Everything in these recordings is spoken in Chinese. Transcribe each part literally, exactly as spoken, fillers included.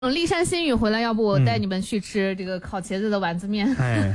嗯，骊山新语回来，要不我带你们去吃这个烤茄子的丸子面？ 哎，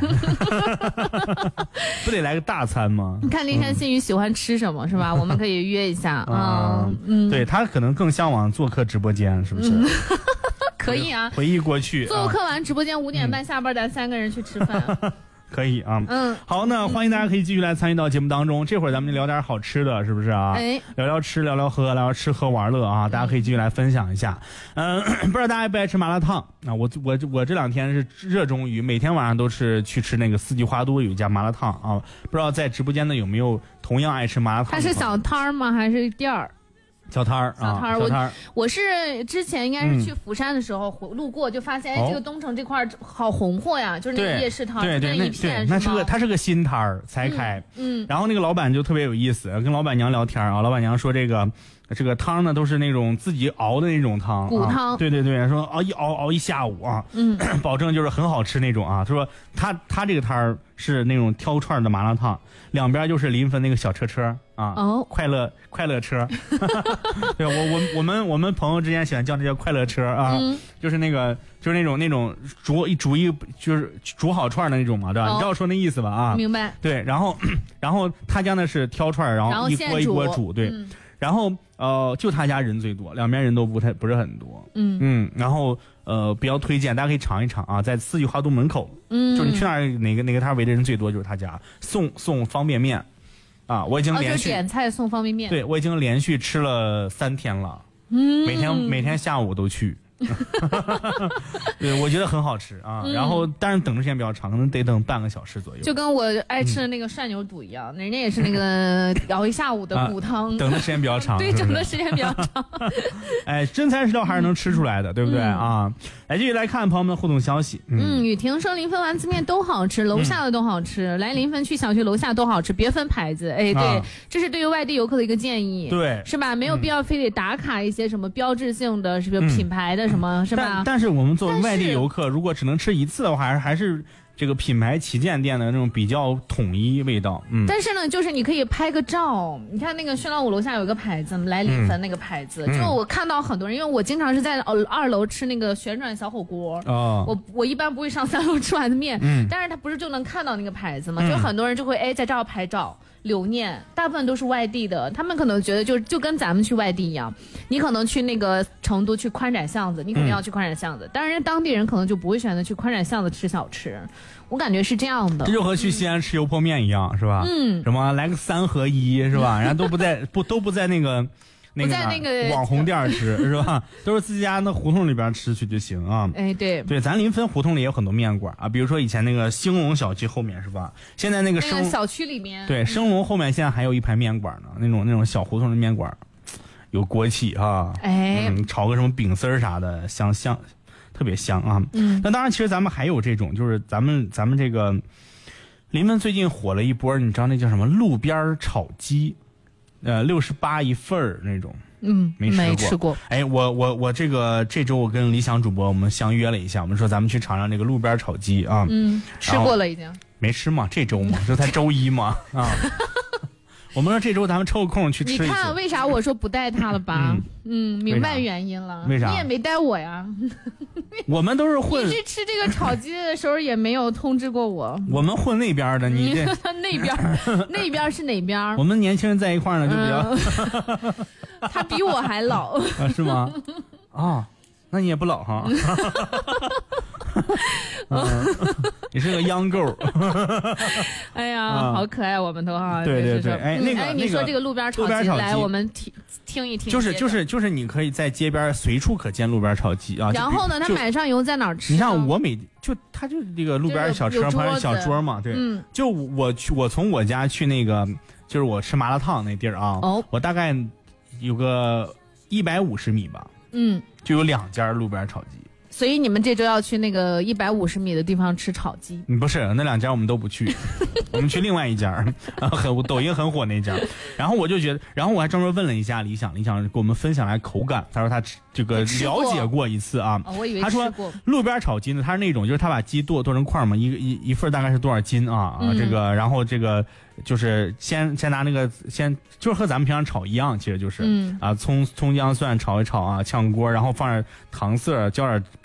不得来个大餐吗？ 你看骊山新语喜欢吃什么、嗯、是吧？我们可以约一下啊。 嗯，对他可能更向往做客直播间，是不是？嗯、 可以啊， 回忆过去。 做客完直播间五点半下班，咱三个人去吃饭。 可以啊， 嗯， 好，那欢迎大家可以继续来参与到节目当中。这会儿咱们就聊点好吃的，是不是啊？ 哎， 聊聊吃，聊聊喝，聊聊吃喝玩乐啊！大家可以继续来分享一下。嗯、呃，不知道大家爱不爱吃麻辣烫啊？我我我这两天是热衷于每天晚上都是去吃那个四季花都有一家麻辣烫啊。不知道在直播间的有没有同样爱吃麻辣烫？ 它是小摊吗？还是店儿？ 小摊儿， 小摊儿， 我我是之前应该是去釜山的时候、嗯、路过，就发现哎，这个东城这块好红火呀，就是那个夜市摊， 对对，那对，那是个它是个新摊儿才开， 嗯， 然后那个老板就特别有意思，跟老板娘聊天啊，老板娘说这个这个汤呢都是那种自己熬的那种汤， 骨汤、 啊，对对对，说熬一熬熬一下午啊， 嗯， 保证就是很好吃那种啊。他说他他这个摊儿是那种挑串的麻辣烫，两边就是临汾那个小车车啊， 哦， 快乐快乐车，对我我我们我们朋友之间喜欢叫这叫快乐车啊， 嗯、 就是那个就是那种那种煮一煮一就是煮好串的那种嘛，对吧？哦、你知道说那意思吧？啊， 明白。 对，然后然后他家呢是挑串，然后一锅一锅煮，对， 嗯、 然后呃就他家人最多，两边人都不太不是很多， 嗯嗯，然后呃比较推荐大家可以尝一尝啊，在四季花都门口， 嗯， 就是你去那儿哪个哪个摊围的人最多就是他家，送送方便面。啊，我已经连续、 哦、就点菜送方便面。 对，我已经连续吃了三天了， 嗯， 每天每天下午都去。对，我觉得很好吃啊。嗯、然后，但是等的时间比较长，可能得等半个小时左右。 就跟我爱吃的那个涮牛肚一样，嗯、人家也是那个熬一下午的骨汤、 啊，等的时间比较长。 对， 是是等的时间比较长。 哎，真材实料还是能吃出来的，嗯、对不对、嗯、啊？来，继续来看朋友们的互动消息。 嗯，嗯雨婷说临汾丸子面都好吃，楼下的都好吃，嗯、来临汾去小区楼下都好吃，别分牌子。哎，对，啊、这是对于外地游客的一个建议， 对， 是吧？没有必要非得打卡一些什么标志性的，是不是品牌的什么， 嗯、 是吧？ 但但是我们作为外地游客，如果只能吃一次的话，还是还是这个品牌旗舰店的那种比较统一味道。嗯， 但是呢，就是你可以拍个照，你看那个宣老五楼下有一个牌子，来临汾那个牌子，嗯、就我看到很多人，因为我经常是在二楼吃那个旋转小火锅， 哦， 我我一般不会上三楼吃丸子面， 嗯， 但是他不是就能看到那个牌子嘛，嗯、就很多人就会哎在这儿拍照。留念，大部分都是外地的，他们可能觉得就就跟咱们去外地一样，你可能去那个成都去宽窄巷子，你肯定要去宽窄巷子，嗯、但是当地人可能就不会选择去宽窄巷子吃小吃，我感觉是这样的。 这就和去西安吃油泼面一样，是吧？ 嗯， 什么来个三合一，是吧？然后都不在不都不在那个。那个不在那个网红店吃是吧？都是自己家那胡同里边吃去就行啊。 哎，对对，咱临汾胡同里也有很多面馆啊，比如说以前那个兴隆小区后面是吧？现在那个生那个小区里面， 对，升龙后面现在还有一排面馆呢，那种那种小胡同的面馆，有国企哈， 哎， 嗯，炒个什么饼丝儿啥的，香香，特别香啊。 嗯， 那当然，其实咱们还有这种，就是咱们咱们这个临汾最近火了一波，你知道那叫什么路边炒鸡？呃，六十八一份儿那种， 嗯， 没吃过。 没吃过。 哎，我我我这个这周我跟理想主播我们相约了一下，我们说咱们去尝尝这个路边炒鸡啊。 嗯，吃过了已经。 没吃嘛，这周嘛，这才周一嘛啊。我们说这周咱们抽个空去吃一次。 你看为啥我说不带他了吧？嗯, 嗯，明白原因了。 为啥？ 你也没带我呀。 我们都是混。 你去吃这个炒鸡的时候也没有通知过我。 我们混那边的，你这那边那边是哪边？ 我们年轻人在一块呢，就比较。 嗯、他比我还老。 啊，是吗？啊，那你也不老哈。嗯、你是个央购。 哎呀、啊，好可爱，我们都哈。 对对对，哎，那个， 哎，你说这个路边炒鸡，来，我们听听一听。 就是就是就是，你可以在街边随处可见路边炒鸡啊。 然后呢，他买上以后在哪儿吃？ 你像我每就他就是这个路边小车旁边小桌嘛，对。 嗯。 就我去，我从我家去那个，就是我吃麻辣烫那地儿啊。 哦。 我大概有个一百五十米吧。 嗯。就有两家路边炒鸡。 所以你们这周要去那个一百五十米的地方吃炒鸡？ 不是，那两家我们都不去，我们去另外一家，很抖音很火那家。然后我就觉得，然后我还专门问了一下理想，理想给我们分享来口感，他说他吃这个了解过一次啊。 哦、我以为他说路边炒鸡呢，他是那种就是他把鸡剁剁成块嘛，一个一一份大概是多少斤啊？嗯、啊，这个然后这个就是先先拿那个先就是和咱们平常炒一样，其实就是、 嗯、 啊葱葱姜蒜炒一炒啊，炝锅，然后放点糖色，浇点